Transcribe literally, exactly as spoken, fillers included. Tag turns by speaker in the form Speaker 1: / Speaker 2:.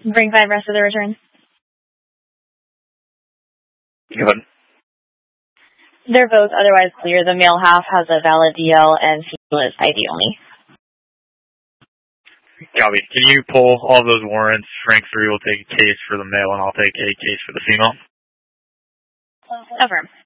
Speaker 1: Bring five rest of the return.
Speaker 2: Good.
Speaker 1: They're both otherwise clear. The male half has a valid D L and female is I D only.
Speaker 2: Copy. Can you pull all those warrants? Frank three will take a case for the male and I'll take a case for the female.
Speaker 1: Affirm.